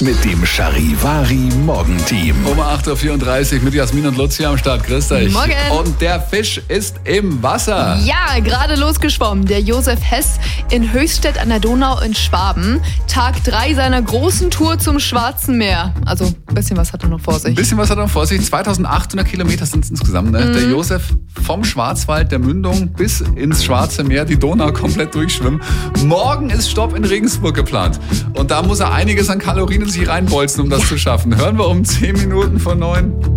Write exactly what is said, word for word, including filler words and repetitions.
mit dem Charivari Morgenteam. Um acht Uhr vierunddreißig mit Jasmin und Lucia am Start. Grüß euch. Morgen. Und der Fisch ist im Wasser. Ja, gerade losgeschwommen. Der Josef Hess in Höchstädt an der Donau in Schwaben. Tag drei seiner großen Tour zum Schwarzen Meer. Also ein bisschen was hat er noch vor sich. Ein bisschen was hat er noch vor sich. zweitausendachthundert Kilometer sind es insgesamt. Ne? Mhm. Der Josef vom Schwarzwald, der Mündung bis ins Schwarze Meer, die Donau komplett durchschwimmen. Morgen ist Stopp in Regensburg geplant. Und da muss er einiges an Kalorien in sich reinbolzen, um das ja. zu schaffen. Hören wir um zehn Minuten vor neun.